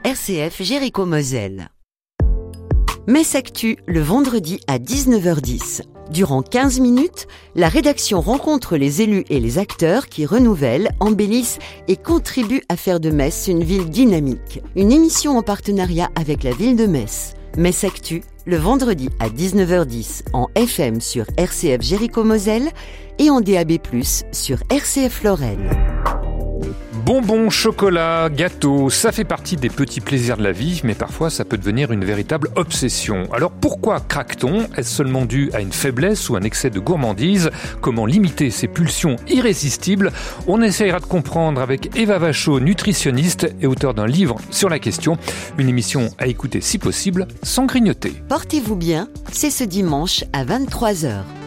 RCF Jéricho-Moselle. Metz Actu, le vendredi à 19h10. Durant 15 minutes, la rédaction rencontre les élus et les acteurs qui renouvellent, embellissent et contribuent à faire de Metz une ville dynamique. Une émission en partenariat avec la ville de Metz. Metz Actu, le vendredi à 19h10 en FM sur RCF Jéricho-Moselle et en DAB+, sur RCF Lorraine. Bonbons, chocolat, gâteaux, ça fait partie des petits plaisirs de la vie, mais parfois ça peut devenir une véritable obsession. Alors pourquoi craque-t-on ? Est-ce seulement dû à une faiblesse ou un excès de gourmandise ? Comment limiter ces pulsions irrésistibles ? On essayera de comprendre avec Eva Vachot, nutritionniste et auteure d'un livre sur la question. Une émission à écouter si possible sans grignoter. Portez-vous bien, c'est ce dimanche à 23h.